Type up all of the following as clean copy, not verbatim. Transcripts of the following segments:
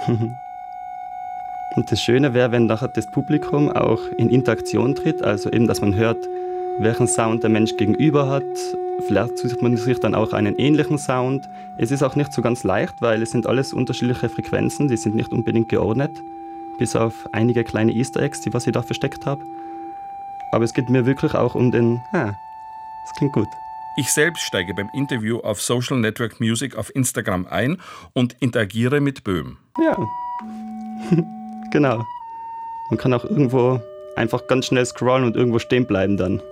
Und das Schöne wäre, wenn nachher das Publikum auch in Interaktion tritt, also eben, dass man hört, welchen Sound der Mensch gegenüber hat. Vielleicht sucht man sich dann auch einen ähnlichen Sound. Es ist auch nicht so ganz leicht, weil es sind alles unterschiedliche Frequenzen, die sind nicht unbedingt geordnet, bis auf einige kleine Easter Eggs, die was ich da versteckt habe. Aber es geht mir wirklich auch um den, das klingt gut. Ich selbst steige beim Interview auf Social Network Music auf Instagram ein und interagiere mit Böhm. Ja, genau. Man kann auch irgendwo einfach ganz schnell scrollen und irgendwo stehen bleiben dann.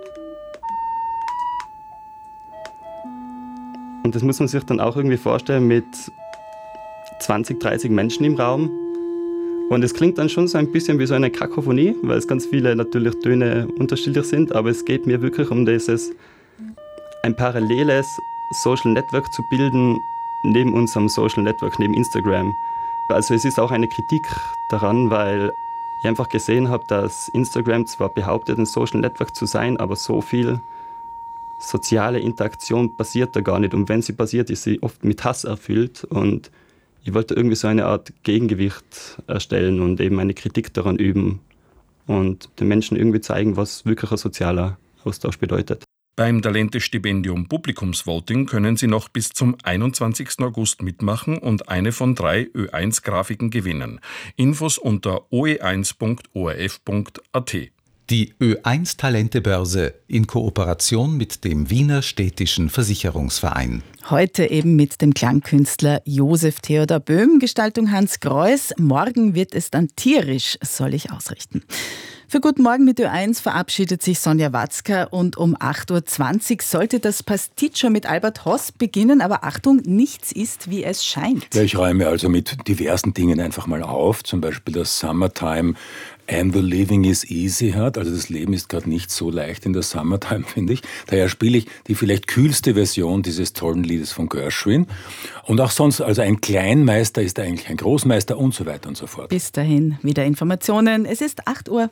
Und das muss man sich dann auch irgendwie vorstellen mit 20, 30 Menschen im Raum. Und es klingt dann schon so ein bisschen wie so eine Kakophonie, weil es ganz viele natürlich Töne unterschiedlich sind, aber es geht mir wirklich um dieses, ein paralleles Social Network zu bilden neben unserem Social Network, neben Instagram. Also es ist auch eine Kritik daran, weil ich einfach gesehen habe, dass Instagram zwar behauptet, ein Social Network zu sein, aber so viel soziale Interaktion passiert da gar nicht. Und wenn sie passiert, ist sie oft mit Hass erfüllt. Und ich wollte irgendwie so eine Art Gegengewicht erstellen und eben eine Kritik daran üben und den Menschen irgendwie zeigen, was wirklich ein sozialer Austausch bedeutet. Beim Talente-Stipendium Publikumsvoting können Sie noch bis zum 21. August mitmachen und eine von 3 Ö1-Grafiken gewinnen. Infos unter oe1.orf.at. Die Ö1 Talentebörse in Kooperation mit dem Wiener Städtischen Versicherungsverein. Heute eben mit dem Klangkünstler Josef Theodor Böhm, Gestaltung Hans Greuß. Morgen wird es dann tierisch, soll ich ausrichten. Für Guten Morgen mit Ö1 verabschiedet sich Sonja Watzka und um 8.20 Uhr sollte das Pasticcio mit Albert Hoss beginnen, aber Achtung, nichts ist, wie es scheint. Ja, ich räume also mit diversen Dingen einfach mal auf, zum Beispiel das Summertime and the living is easy hat, also das Leben ist gerade nicht so leicht in der Summertime, finde ich. Daher spiele ich die vielleicht kühlste Version dieses tollen Liedes von Gershwin. Und auch sonst, also ein Kleinmeister ist eigentlich ein Großmeister und so weiter und so fort. Bis dahin wieder Informationen. Es ist 8 Uhr.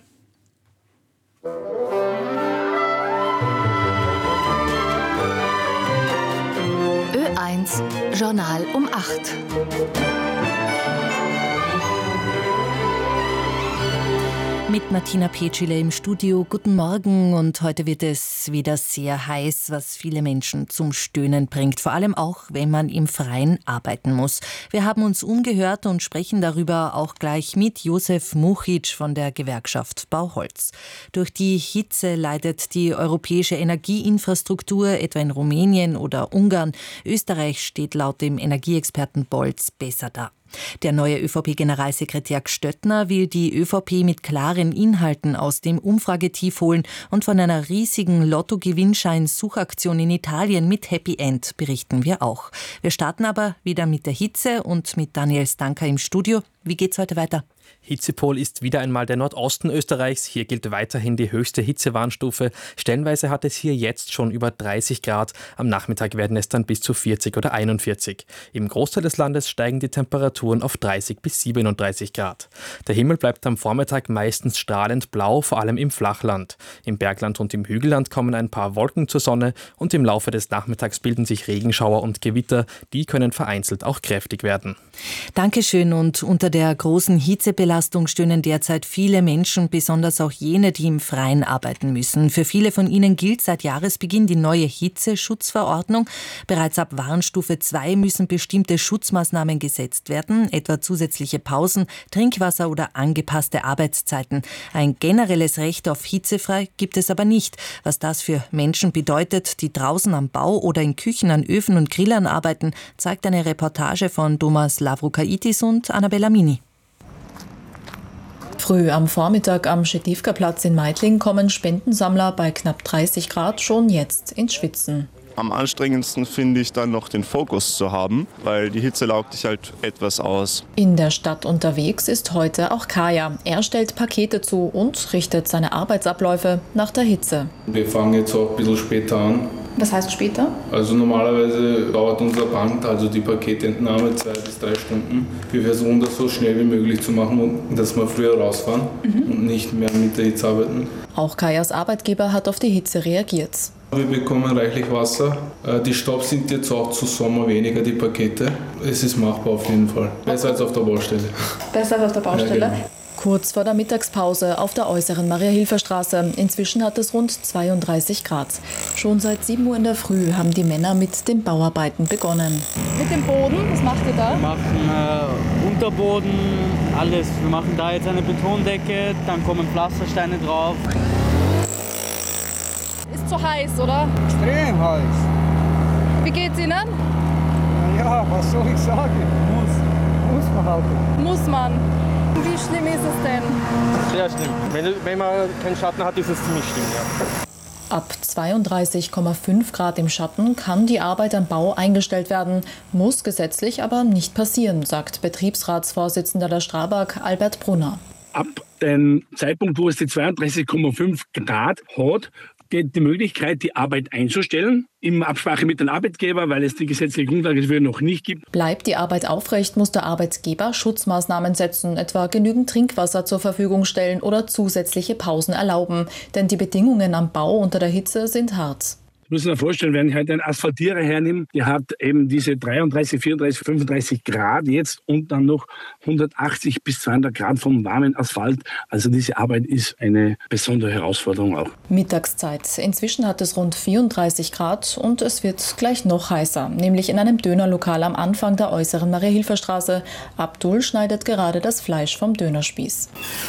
Ö1 Journal um 8. Mit Martina Petschile im Studio. Guten Morgen, und heute wird es wieder sehr heiß, was viele Menschen zum Stöhnen bringt. Vor allem auch, wenn man im Freien arbeiten muss. Wir haben uns umgehört und sprechen darüber auch gleich mit Josef Muchic von der Gewerkschaft Bauholz. Durch die Hitze leidet die europäische Energieinfrastruktur, etwa in Rumänien oder Ungarn. Österreich steht laut dem Energieexperten Bolz besser da. Der neue ÖVP-Generalsekretär Gstöttner will die ÖVP mit klaren Inhalten aus dem Umfragetief holen und von einer riesigen Lotto-Gewinnschein-Suchaktion in Italien mit Happy End berichten wir auch. Wir starten aber wieder mit der Hitze und mit Daniel Stanka im Studio. Wie geht's heute weiter? Hitzepol ist wieder einmal der Nordosten Österreichs. Hier gilt weiterhin die höchste Hitzewarnstufe. Stellenweise hat es hier jetzt schon über 30 Grad. Am Nachmittag werden es dann bis zu 40 oder 41. Im Großteil des Landes steigen die Temperaturen auf 30 bis 37 Grad. Der Himmel bleibt am Vormittag meistens strahlend blau, vor allem im Flachland. Im Bergland und im Hügelland kommen ein paar Wolken zur Sonne und im Laufe des Nachmittags bilden sich Regenschauer und Gewitter. Die können vereinzelt auch kräftig werden. Dankeschön. Und unter der großen Hitzebelastung stöhnen derzeit viele Menschen, besonders auch jene, die im Freien arbeiten müssen. Für viele von ihnen gilt seit Jahresbeginn die neue Hitzeschutzverordnung. Bereits ab Warnstufe 2 müssen bestimmte Schutzmaßnahmen gesetzt werden, etwa zusätzliche Pausen, Trinkwasser oder angepasste Arbeitszeiten. Ein generelles Recht auf hitzefrei gibt es aber nicht. Was das für Menschen bedeutet, die draußen am Bau oder in Küchen, an Öfen und Grillern arbeiten, zeigt eine Reportage von Thomas Lavrokaitis und Annabella Mini. Früh am Vormittag am Schedivka-Platz in Meidling kommen Spendensammler bei knapp 30 Grad schon jetzt ins Schwitzen. Am anstrengendsten finde ich dann noch den Fokus zu haben, weil die Hitze laugt dich halt etwas aus. In der Stadt unterwegs ist heute auch Kaya. Er stellt Pakete zu und richtet seine Arbeitsabläufe nach der Hitze. Wir fangen jetzt auch ein bisschen später an. Was heißt später? Also normalerweise dauert unser Band, also die Paketentnahme 2 bis 3 Stunden. Stunden. Wir versuchen das so schnell wie möglich zu machen und dass wir früher rausfahren und nicht mehr mit der Hitze arbeiten. Auch Kajas Arbeitgeber hat auf die Hitze reagiert. Wir bekommen reichlich Wasser. Die Staub sind jetzt auch zu Sommer weniger, die Pakete. Es ist machbar auf jeden Fall. Besser als auf der Baustelle. Besser als auf der Baustelle? Ja, genau. Kurz vor der Mittagspause auf der äußeren Maria-Hilfer-Straße. Inzwischen hat es rund 32 Grad. Schon seit 7 Uhr in der Früh haben die Männer mit den Bauarbeiten begonnen. Mit dem Boden, was macht ihr da? Wir machen Unterboden, alles. Wir machen da jetzt eine Betondecke, dann kommen Pflastersteine drauf. Ist zu heiß, oder? Extrem heiß. Wie geht's Ihnen? Ja, was soll ich sagen? Muss man halt. Muss man. Wie schlimm ist es denn? Sehr schlimm. Wenn man keinen Schatten hat, ist es ziemlich schlimm, ja. Ab 32,5 Grad im Schatten kann die Arbeit am Bau eingestellt werden, muss gesetzlich aber nicht passieren, sagt Betriebsratsvorsitzender der Strabag, Albert Brunner. Ab dem Zeitpunkt, wo es die 32,5 Grad hat, geht die Möglichkeit, die Arbeit einzustellen, in Absprache mit dem Arbeitgeber, weil es die gesetzliche Grundlage dafür noch nicht gibt. Bleibt die Arbeit aufrecht, muss der Arbeitgeber Schutzmaßnahmen setzen, etwa genügend Trinkwasser zur Verfügung stellen oder zusätzliche Pausen erlauben. Denn die Bedingungen am Bau unter der Hitze sind hart. Ich muss mir vorstellen, wenn ich halt einen Asphaltierer hernehme, der hat eben diese 33, 34, 35 Grad jetzt und dann noch 180 bis 200 Grad vom warmen Asphalt. Also diese Arbeit ist eine besondere Herausforderung auch. Mittagszeit. Inzwischen hat es rund 34 Grad und es wird gleich noch heißer, nämlich in einem Dönerlokal am Anfang der äußeren Maria-Hilfer-Straße. Abdul schneidet gerade das Fleisch vom Dönerspieß.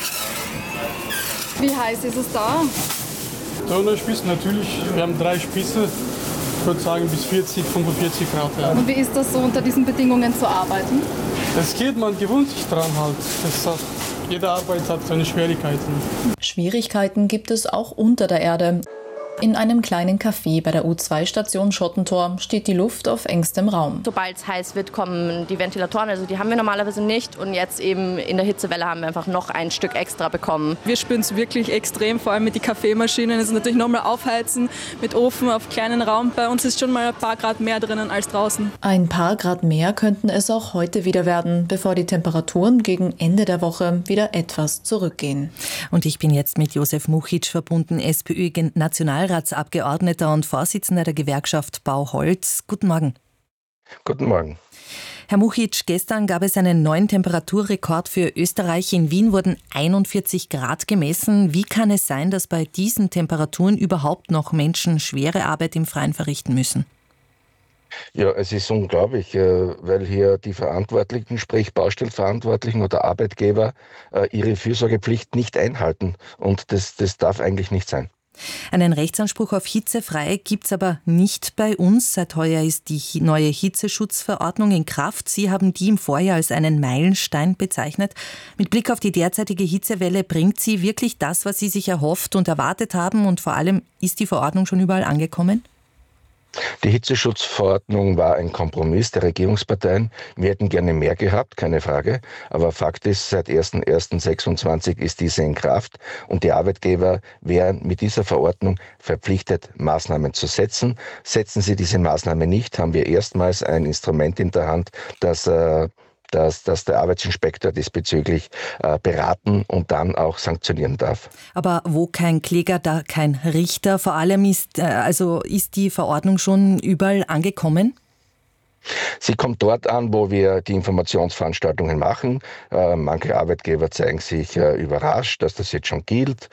Wie heiß ist es da? Dönerspieß natürlich, wir haben 3 Spieße, ich würde sagen bis 40, 45 Grad. Ja. Und wie ist das so unter diesen Bedingungen zu arbeiten? Es geht, man gewöhnt sich dran halt. Jede Arbeit hat seine Schwierigkeiten. Schwierigkeiten gibt es auch unter der Erde. In einem kleinen Café bei der U2-Station Schottentor steht die Luft auf engstem Raum. Sobald es heiß wird, kommen die Ventilatoren, also die haben wir normalerweise nicht. Und jetzt eben in der Hitzewelle haben wir einfach noch ein Stück extra bekommen. Wir spüren es wirklich extrem, vor allem mit den Kaffeemaschinen. Es ist natürlich nochmal aufheizen mit Ofen auf kleinen Raum. Bei uns ist schon mal ein paar Grad mehr drinnen als draußen. Ein paar Grad mehr könnten es auch heute wieder werden, bevor die Temperaturen gegen Ende der Woche wieder etwas zurückgehen. Und ich bin jetzt mit Josef Muchic verbunden, SPÖ-Nationalratsabgeordneter und Vorsitzender der Gewerkschaft Bauholz. Guten Morgen. Guten Morgen. Herr Muchic, gestern gab es einen neuen Temperaturrekord für Österreich. In Wien wurden 41 Grad gemessen. Wie kann es sein, dass bei diesen Temperaturen überhaupt noch Menschen schwere Arbeit im Freien verrichten müssen? Ja, es ist unglaublich, weil hier die Verantwortlichen, sprich Baustellenverantwortlichen oder Arbeitgeber, ihre Fürsorgepflicht nicht einhalten. Und das darf eigentlich nicht sein. Einen Rechtsanspruch auf hitzefrei gibt es aber nicht bei uns. Seit heuer ist die neue Hitzeschutzverordnung in Kraft. Sie haben die im Vorjahr als einen Meilenstein bezeichnet. Mit Blick auf die derzeitige Hitzewelle bringt sie wirklich das, was Sie sich erhofft und erwartet haben? Und vor allem, ist die Verordnung schon überall angekommen? Die Hitzeschutzverordnung war ein Kompromiss der Regierungsparteien. Wir hätten gerne mehr gehabt, keine Frage. Aber Fakt ist, seit 01.01.26 ist diese in Kraft und die Arbeitgeber wären mit dieser Verordnung verpflichtet, Maßnahmen zu setzen. Setzen sie diese Maßnahme nicht, haben wir erstmals ein Instrument in der Hand, dass der Arbeitsinspektor diesbezüglich beraten und dann auch sanktionieren darf. Aber wo kein Kläger, da kein Richter. Vor allem ist die Verordnung schon überall angekommen? Sie kommt dort an, wo wir die Informationsveranstaltungen machen. Manche Arbeitgeber zeigen sich überrascht, dass das jetzt schon gilt.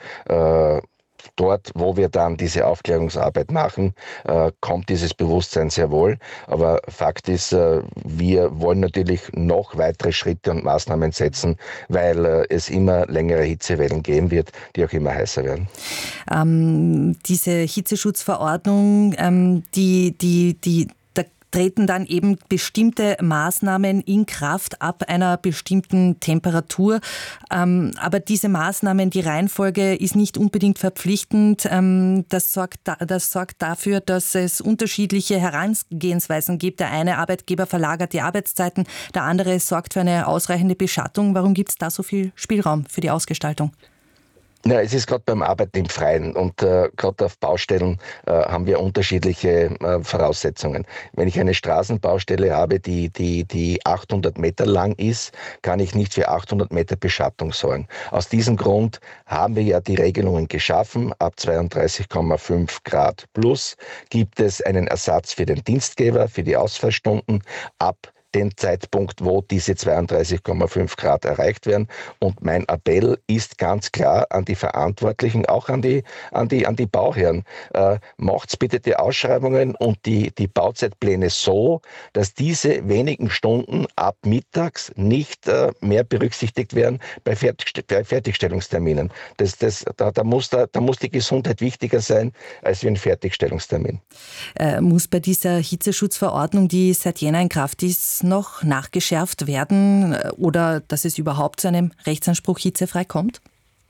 Dort, wo wir dann diese Aufklärungsarbeit machen, kommt dieses Bewusstsein sehr wohl. Aber Fakt ist, wir wollen natürlich noch weitere Schritte und Maßnahmen setzen, weil es immer längere Hitzewellen geben wird, die auch immer heißer werden. Diese Hitzeschutzverordnung, da treten dann eben bestimmte Maßnahmen in Kraft ab einer bestimmten Temperatur. Aber diese Maßnahmen, die Reihenfolge ist nicht unbedingt verpflichtend. Das sorgt dafür, dass es unterschiedliche Herangehensweisen gibt. Der eine Arbeitgeber verlagert die Arbeitszeiten, der andere sorgt für eine ausreichende Beschattung. Warum gibt es da so viel Spielraum für die Ausgestaltung? Ja, es ist gerade beim Arbeiten im Freien und gerade auf Baustellen haben wir unterschiedliche Voraussetzungen. Wenn ich eine Straßenbaustelle habe, die 800 Meter lang ist, kann ich nicht für 800 Meter Beschattung sorgen. Aus diesem Grund haben wir ja die Regelungen geschaffen. Ab 32,5 Grad plus gibt es einen Ersatz für den Dienstgeber, für die Ausfallstunden ab den Zeitpunkt, wo diese 32,5 Grad erreicht werden. Und mein Appell ist ganz klar an die Verantwortlichen, auch an die Bauherren. Macht's bitte die Ausschreibungen und die Bauzeitpläne so, dass diese wenigen Stunden ab mittags nicht mehr berücksichtigt werden bei Fertigstellungsterminen. Da muss die Gesundheit wichtiger sein als wie ein Fertigstellungstermin. Muss bei dieser Hitzeschutzverordnung, die seit Jänner in Kraft ist, noch nachgeschärft werden oder dass es überhaupt zu einem Rechtsanspruch hitzefrei kommt?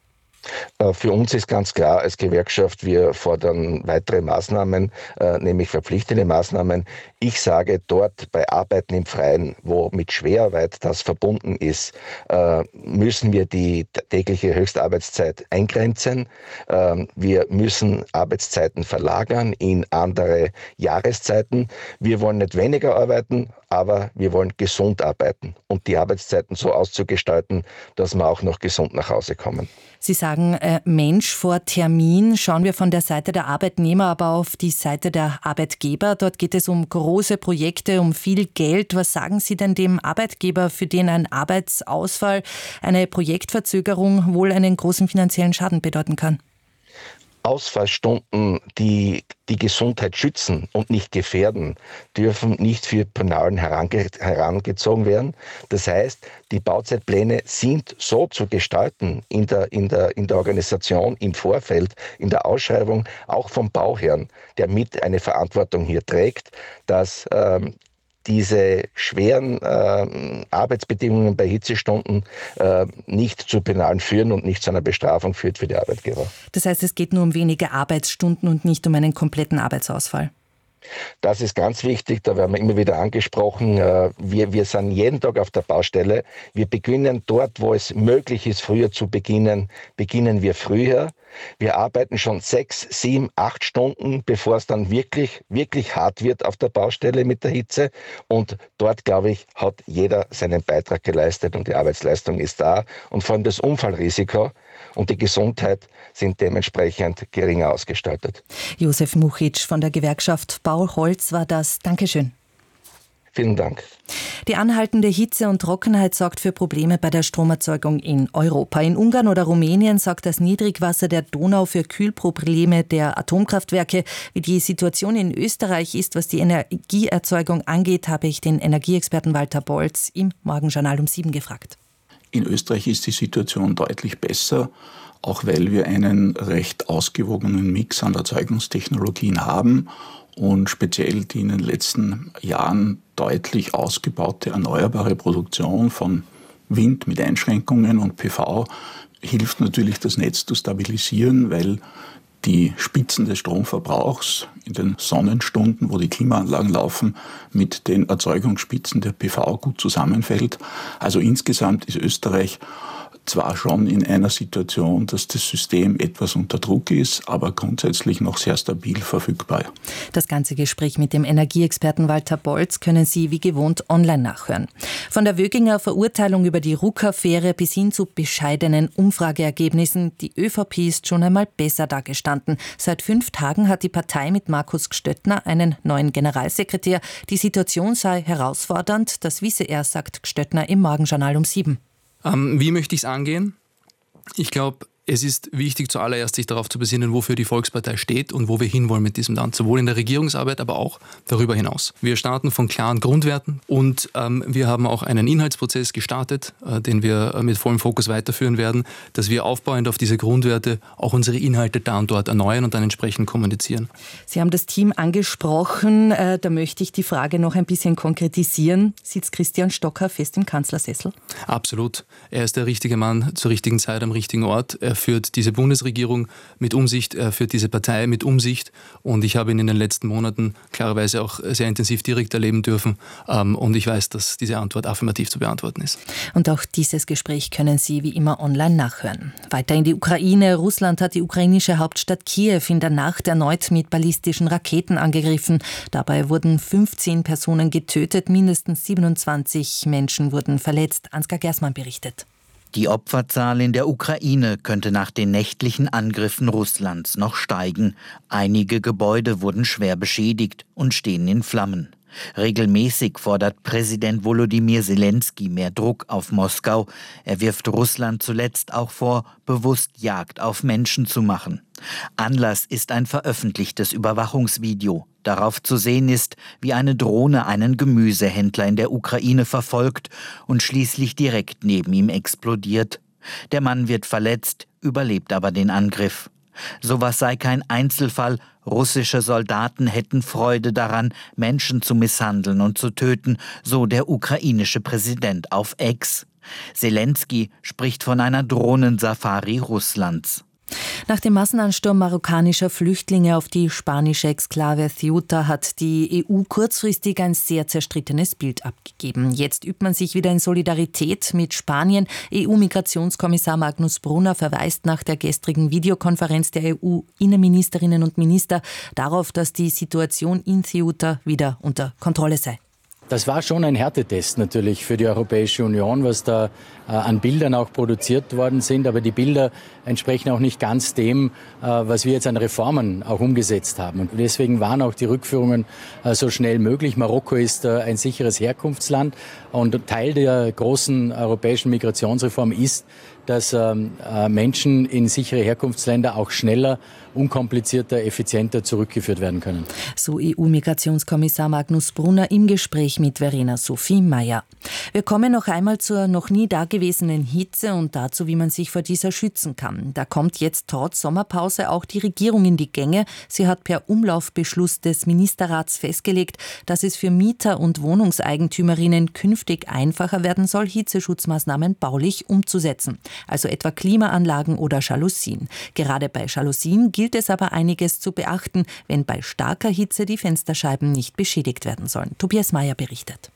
Für uns ist ganz klar als Gewerkschaft, wir fordern weitere Maßnahmen, nämlich verpflichtende Maßnahmen. Ich sage, dort bei Arbeiten im Freien, wo mit Schwerarbeit das verbunden ist, müssen wir die tägliche Höchstarbeitszeit eingrenzen. Wir müssen Arbeitszeiten verlagern in andere Jahreszeiten. Wir wollen nicht weniger arbeiten, aber wir wollen gesund arbeiten und die Arbeitszeiten so auszugestalten, dass wir auch noch gesund nach Hause kommen. Sie sagen Mensch vor Termin. Schauen wir von der Seite der Arbeitnehmer aber auf die Seite der Arbeitgeber. Dort geht es um große Projekte, um viel Geld. Was sagen Sie denn dem Arbeitgeber, für den ein Arbeitsausfall, eine Projektverzögerung wohl einen großen finanziellen Schaden bedeuten kann? Ausfallstunden, die die Gesundheit schützen und nicht gefährden, dürfen nicht für Penalen herangezogen werden. Das heißt, die Bauzeitpläne sind so zu gestalten in der Organisation, im Vorfeld, in der Ausschreibung, auch vom Bauherrn, der mit eine Verantwortung hier trägt, dass diese schweren Arbeitsbedingungen bei Hitzestunden nicht zu Penalen führen und nicht zu einer Bestrafung führt für die Arbeitgeber. Das heißt, es geht nur um wenige Arbeitsstunden und nicht um einen kompletten Arbeitsausfall? Das ist ganz wichtig, da werden wir immer wieder angesprochen. Wir sind jeden Tag auf der Baustelle. Wir beginnen dort, wo es möglich ist, früher zu beginnen wir früher. Wir arbeiten schon 6, 7, 8 Stunden, bevor es dann wirklich, wirklich hart wird auf der Baustelle mit der Hitze. Und dort, glaube ich, hat jeder seinen Beitrag geleistet und die Arbeitsleistung ist da. Und vor allem das Unfallrisiko und die Gesundheit sind dementsprechend geringer ausgestaltet. Josef Muchic von der Gewerkschaft Bauholz war das. Dankeschön. Vielen Dank. Die anhaltende Hitze und Trockenheit sorgt für Probleme bei der Stromerzeugung in Europa. In Ungarn oder Rumänien sorgt das Niedrigwasser der Donau für Kühlprobleme der Atomkraftwerke. Wie die Situation in Österreich ist, was die Energieerzeugung angeht, habe ich den Energieexperten Walter Bolz im Morgenjournal um 7 gefragt. In Österreich ist die Situation deutlich besser, auch weil wir einen recht ausgewogenen Mix an Erzeugungstechnologien haben und speziell die in den letzten Jahren deutlich ausgebaute erneuerbare Produktion von Wind mit Einschränkungen und PV hilft natürlich, das Netz zu stabilisieren, weil die Spitzen des Stromverbrauchs in den Sonnenstunden, wo die Klimaanlagen laufen, mit den Erzeugungsspitzen der PV gut zusammenfällt. Also insgesamt ist Österreich zwar schon in einer Situation, dass das System etwas unter Druck ist, aber grundsätzlich noch sehr stabil verfügbar. Das ganze Gespräch mit dem Energieexperten Walter Bolz können Sie wie gewohnt online nachhören. Von der Wöginger Verurteilung über die RUK-Affäre bis hin zu bescheidenen Umfrageergebnissen. Die ÖVP ist schon einmal besser dagestanden. Seit 5 Tagen hat die Partei mit Markus Gstöttner einen neuen Generalsekretär. Die Situation sei herausfordernd. Das wisse er, sagt Gstöttner im Morgenjournal um 7. Wie möchte ich es angehen? Ich glaube, es ist wichtig, zuallererst sich darauf zu besinnen, wofür die Volkspartei steht und wo wir hinwollen mit diesem Land, sowohl in der Regierungsarbeit, aber auch darüber hinaus. Wir starten von klaren Grundwerten und wir haben auch einen Inhaltsprozess gestartet, den wir mit vollem Fokus weiterführen werden, dass wir aufbauend auf diese Grundwerte auch unsere Inhalte da und dort erneuern und dann entsprechend kommunizieren. Sie haben das Team angesprochen, da möchte ich die Frage noch ein bisschen konkretisieren. Sitzt Christian Stocker fest im Kanzlersessel? Absolut. Er ist der richtige Mann zur richtigen Zeit am richtigen Ort. Er Er führt diese Bundesregierung mit Umsicht, er führt diese Partei mit Umsicht und ich habe ihn in den letzten Monaten klarerweise auch sehr intensiv direkt erleben dürfen und ich weiß, dass diese Antwort affirmativ zu beantworten ist. Und auch dieses Gespräch können Sie wie immer online nachhören. Weiter in die Ukraine. Russland hat die ukrainische Hauptstadt Kiew in der Nacht erneut mit ballistischen Raketen angegriffen. Dabei wurden 15 Personen getötet, mindestens 27 Menschen wurden verletzt. Ansgar Gersmann berichtet. Die Opferzahl in der Ukraine könnte nach den nächtlichen Angriffen Russlands noch steigen. Einige Gebäude wurden schwer beschädigt und stehen in Flammen. Regelmäßig fordert Präsident Volodymyr Zelensky mehr Druck auf Moskau. Er wirft Russland zuletzt auch vor, bewusst Jagd auf Menschen zu machen. Anlass ist ein veröffentlichtes Überwachungsvideo. Darauf zu sehen ist, wie eine Drohne einen Gemüsehändler in der Ukraine verfolgt und schließlich direkt neben ihm explodiert. Der Mann wird verletzt, überlebt aber den Angriff. Sowas sei kein Einzelfall. Russische Soldaten hätten Freude daran, Menschen zu misshandeln und zu töten, so der ukrainische Präsident auf X. Zelensky spricht von einer Drohnensafari Russlands. Nach dem Massenansturm marokkanischer Flüchtlinge auf die spanische Exklave Ceuta hat die EU kurzfristig ein sehr zerstrittenes Bild abgegeben. Jetzt übt man sich wieder in Solidarität mit Spanien. EU-Migrationskommissar Magnus Brunner verweist nach der gestrigen Videokonferenz der EU-Innenministerinnen und Minister darauf, dass die Situation in Ceuta wieder unter Kontrolle sei. Das war schon ein Härtetest natürlich für die Europäische Union, was da an Bildern auch produziert worden sind. Aber die Bilder entsprechen auch nicht ganz dem, was wir jetzt an Reformen auch umgesetzt haben. Und deswegen waren auch die Rückführungen so schnell möglich. Marokko ist ein sicheres Herkunftsland und Teil der großen europäischen Migrationsreform ist, dass Menschen in sichere Herkunftsländer auch schneller, unkomplizierter, effizienter zurückgeführt werden können. So EU-Migrationskommissar Magnus Brunner im Gespräch mit Verena Sophie Mayer. Wir kommen noch einmal zur noch nie dagewesenen Hitze und dazu, wie man sich vor dieser schützen kann. Da kommt jetzt trotz Sommerpause auch die Regierung in die Gänge. Sie hat per Umlaufbeschluss des Ministerrats festgelegt, dass es für Mieter und Wohnungseigentümerinnen künftig einfacher werden soll, Hitzeschutzmaßnahmen baulich umzusetzen. Also etwa Klimaanlagen oder Jalousien. Gerade bei Jalousien gilt es aber einiges zu beachten, wenn bei starker Hitze die Fensterscheiben nicht beschädigt werden sollen. Tobias Mayer berichtet.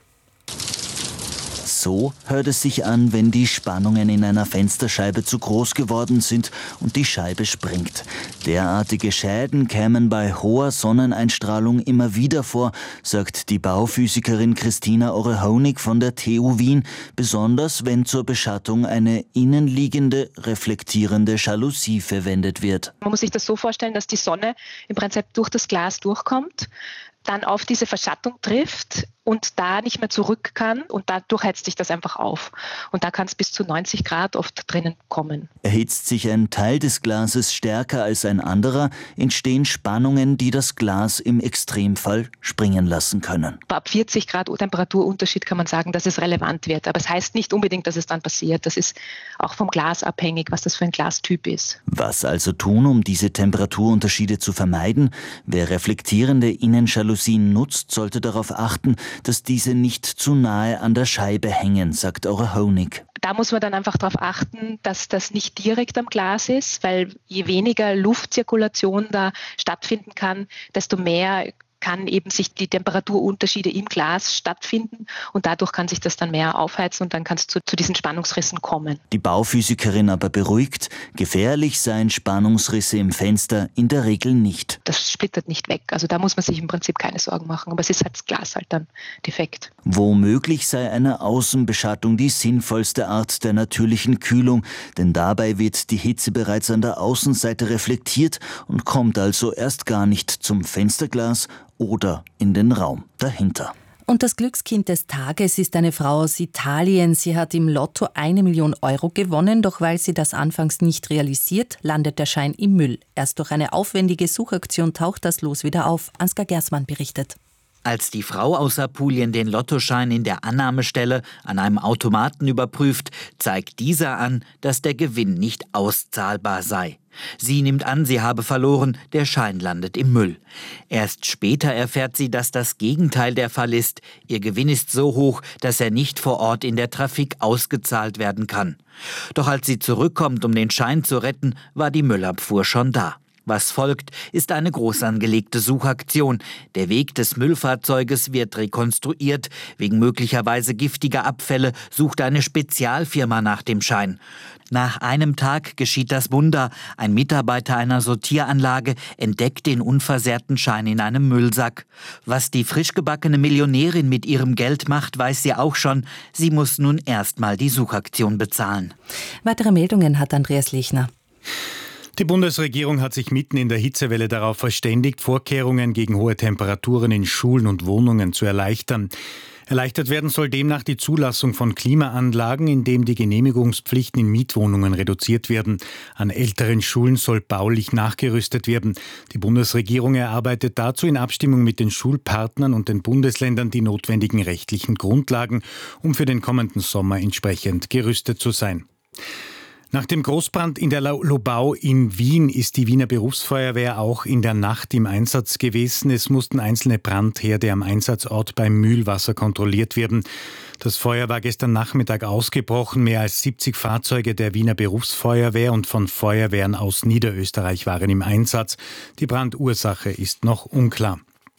So hört es sich an, wenn die Spannungen in einer Fensterscheibe zu groß geworden sind und die Scheibe springt. Derartige Schäden kämen bei hoher Sonneneinstrahlung immer wieder vor, sagt die Bauphysikerin Christina Orehonig von der TU Wien, besonders wenn zur Beschattung eine innenliegende, reflektierende Jalousie verwendet wird. Man muss sich das so vorstellen, dass die Sonne im Prinzip durch das Glas durchkommt, dann auf diese Verschattung trifft und da nicht mehr zurück kann und dadurch heizt sich das einfach auf. Und da kann es bis zu 90 Grad oft drinnen kommen. Erhitzt sich ein Teil des Glases stärker als ein anderer, entstehen Spannungen, die das Glas im Extremfall springen lassen können. Ab 40 Grad Temperaturunterschied kann man sagen, dass es relevant wird. Aber es heißt nicht unbedingt, dass es dann passiert. Das ist auch vom Glas abhängig, was das für ein Glastyp ist. Was also tun, um diese Temperaturunterschiede zu vermeiden? Wer reflektierende Innenjalousien nutzt, sollte darauf achten, dass diese nicht zu nahe an der Scheibe hängen, sagt Orehonig. Da muss man dann einfach darauf achten, dass das nicht direkt am Glas ist, weil je weniger Luftzirkulation da stattfinden kann, desto mehr kann eben sich die Temperaturunterschiede im Glas stattfinden und dadurch kann sich das dann mehr aufheizen und dann kann es zu diesen Spannungsrissen kommen. Die Bauphysikerin aber beruhigt, gefährlich seien Spannungsrisse im Fenster in der Regel nicht. Das splittert nicht weg, also da muss man sich im Prinzip keine Sorgen machen, aber es ist halt das Glas halt dann defekt. Womöglich sei eine Außenbeschattung die sinnvollste Art der natürlichen Kühlung, denn dabei wird die Hitze bereits an der Außenseite reflektiert und kommt also erst gar nicht zum Fensterglas oder in den Raum dahinter. Und das Glückskind des Tages ist eine Frau aus Italien. Sie hat im Lotto 1 Million Euro gewonnen, doch weil sie das anfangs nicht realisiert, landet der Schein im Müll. Erst durch eine aufwendige Suchaktion taucht das Los wieder auf. Ansgar Gersmann berichtet. Als die Frau aus Apulien den Lottoschein in der Annahmestelle an einem Automaten überprüft, zeigt dieser an, dass der Gewinn nicht auszahlbar sei. Sie nimmt an, sie habe verloren, der Schein landet im Müll. Erst später erfährt sie, dass das Gegenteil der Fall ist. Ihr Gewinn ist so hoch, dass er nicht vor Ort in der Trafik ausgezahlt werden kann. Doch als sie zurückkommt, um den Schein zu retten, war die Müllabfuhr schon da. Was folgt, ist eine groß angelegte Suchaktion. Der Weg des Müllfahrzeuges wird rekonstruiert. Wegen möglicherweise giftiger Abfälle sucht eine Spezialfirma nach dem Schein. Nach einem Tag geschieht das Wunder. Ein Mitarbeiter einer Sortieranlage entdeckt den unversehrten Schein in einem Müllsack. Was die frischgebackene Millionärin mit ihrem Geld macht, weiß sie auch schon. Sie muss nun erstmal die Suchaktion bezahlen. Weitere Meldungen hat Andreas Lechner. Die Bundesregierung hat sich mitten in der Hitzewelle darauf verständigt, Vorkehrungen gegen hohe Temperaturen in Schulen und Wohnungen zu erleichtern. Erleichtert werden soll demnach die Zulassung von Klimaanlagen, indem die Genehmigungspflichten in Mietwohnungen reduziert werden. An älteren Schulen soll baulich nachgerüstet werden. Die Bundesregierung erarbeitet dazu in Abstimmung mit den Schulpartnern und den Bundesländern die notwendigen rechtlichen Grundlagen, um für den kommenden Sommer entsprechend gerüstet zu sein. Nach dem Großbrand in der Lobau in Wien ist die Wiener Berufsfeuerwehr auch in der Nacht im Einsatz gewesen. Es mussten einzelne Brandherde am Einsatzort beim Mühlwasser kontrolliert werden. Das Feuer war gestern Nachmittag ausgebrochen. Mehr als 70 Fahrzeuge der Wiener Berufsfeuerwehr und von Feuerwehren aus Niederösterreich waren im Einsatz. Die Brandursache ist noch unklar.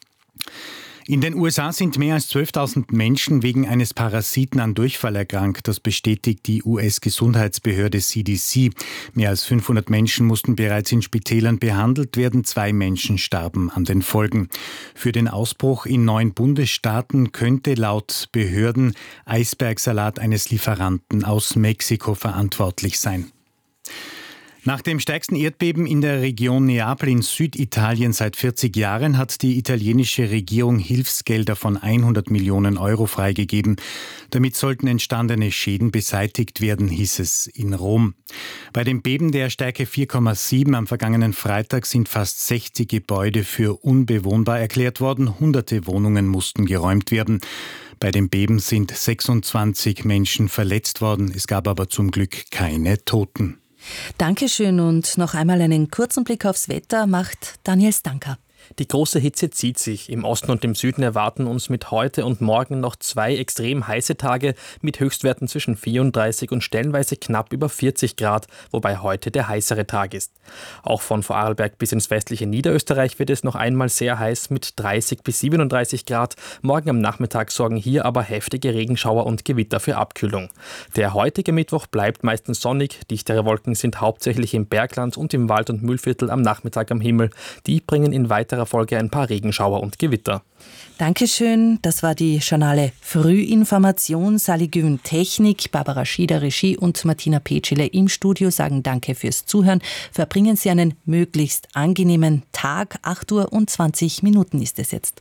In den USA sind mehr als 12.000 Menschen wegen eines Parasiten an Durchfall erkrankt. Das bestätigt die US-Gesundheitsbehörde CDC. Mehr als 500 Menschen mussten bereits in Spitälern behandelt werden. 2 Menschen starben an den Folgen. Für den Ausbruch in 9 Bundesstaaten könnte laut Behörden Eisbergsalat eines Lieferanten aus Mexiko verantwortlich sein. Nach dem stärksten Erdbeben in der Region Neapel in Süditalien seit 40 Jahren hat die italienische Regierung Hilfsgelder von 100 Millionen Euro freigegeben. Damit sollten entstandene Schäden beseitigt werden, hieß es in Rom. Bei dem Beben der Stärke 4,7 am vergangenen Freitag sind fast 60 Gebäude für unbewohnbar erklärt worden. Hunderte Wohnungen mussten geräumt werden. Bei dem Beben sind 26 Menschen verletzt worden. Es gab aber zum Glück keine Toten. Dankeschön und noch einmal einen kurzen Blick aufs Wetter macht Daniel Stanker. Die große Hitze zieht sich. Im Osten und im Süden erwarten uns mit heute und morgen noch 2 extrem heiße Tage mit Höchstwerten zwischen 34 und stellenweise knapp über 40 Grad, wobei heute der heißere Tag ist. Auch von Vorarlberg bis ins westliche Niederösterreich wird es noch einmal sehr heiß mit 30 bis 37 Grad. Morgen am Nachmittag sorgen hier aber heftige Regenschauer und Gewitter für Abkühlung. Der heutige Mittwoch bleibt meistens sonnig. Dichtere Wolken sind hauptsächlich im Bergland und im Wald- und Mühlviertel am Nachmittag am Himmel. Die bringen in weiterer Folge ein paar Regenschauer und Gewitter. Dankeschön. Das war die Journale Frühinformation. Sally Güven Technik, Barbara Schieder Regie und Martina Petschele im Studio sagen Danke fürs Zuhören. Verbringen Sie einen möglichst angenehmen Tag. 8:20 Uhr ist es jetzt.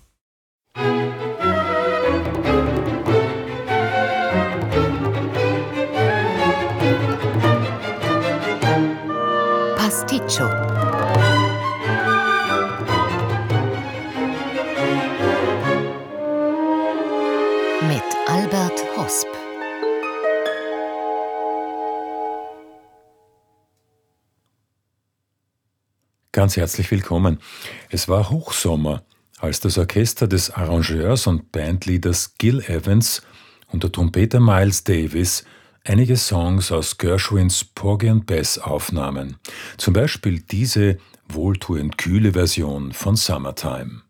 Pasticcio. Mit Albert Hosp. Ganz herzlich willkommen. Es war Hochsommer, als das Orchester des Arrangeurs und Bandleaders Gil Evans und der Trompeter Miles Davis einige Songs aus Gershwins Porgy and Bess aufnahmen. Zum Beispiel diese wohltuend kühle Version von Summertime.